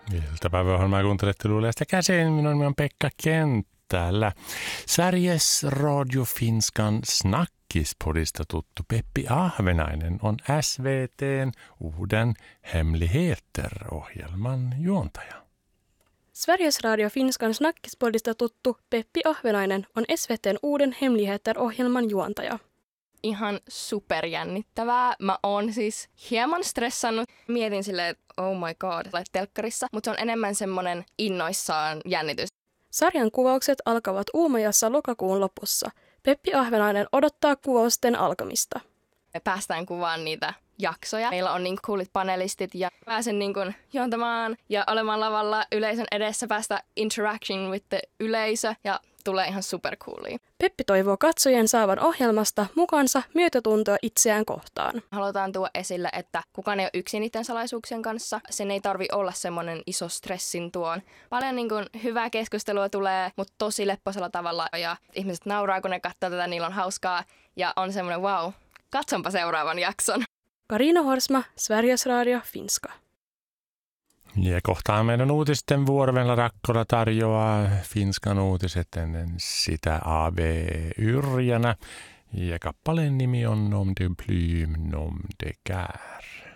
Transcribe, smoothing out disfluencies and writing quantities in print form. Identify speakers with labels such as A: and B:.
A: Iltapäiväohjelmaa kuuntelette Luuleesta käsin. Minun nimi on Pekka Kenttälä. Sveriges Radio Finskan snackispodista tuttu Peppi Ahvenainen on SVT:n Orden hemligheter-ohjelman juontaja.
B: Sveriges Radio Finskan snackispodista tuttu Peppi Ahvenainen on SVT:n Uden hemligheter-ohjelman juontaja.
C: Ihan superjännittävää. Mä oon siis hieman stressannut. Mietin silleen, että oh my god, olet telkkarissa, mutta se on enemmän semmonen innoissaan jännitys.
B: Sarjan kuvaukset alkavat Uumajassa lokakuun lopussa. Peppi Ahvenainen odottaa kuvausten alkamista.
C: Me päästään kuvaan niitä jaksoja. Meillä on niin coolit panelistit ja pääsen niin kuin juontamaan ja olemaan lavalla yleisön edessä, päästä interaction with the yleisö ja tulee ihan supercoolia.
B: Peppi toivoo katsojien saavan ohjelmasta mukansa myötätuntoa itseään kohtaan.
C: Halutaan tuoda esille, että kukaan ei ole yksin niiden salaisuuksien kanssa. Sen ei tarvi olla semmoinen iso stressin tuon. Paljon niin kuin hyvää keskustelua tulee, mutta tosi lepposella tavalla. Ja ihmiset nauraa, kun ne katsoo tätä, niillä on hauskaa. Ja on semmoinen wow, katsonpa seuraavan jakson.
B: Karina Horsma, Sveriges Radio Finska.
A: Ja kohtaan meidän uutisten vuoro. Venla Rakkola tarjoaa Finskan uutiset ennen sitä A.B. Yrjänä. Ja kappaleen nimi on Nom de plume, nom de guerre.